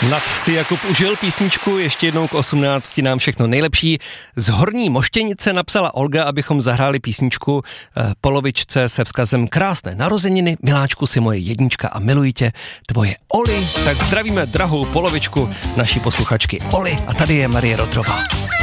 Snad si Jakub užil písničku, ještě jednou k 18 nám všechno nejlepší. Z Horní Moštěnice napsala Olga, abychom zahráli písničku polovičce se vzkazem krásné narozeniny, miláčku si moje jednička a miluji tě, tvoje Oli. Tak zdravíme drahou polovičku naší posluchačky Oli a tady je Marie Rotrová.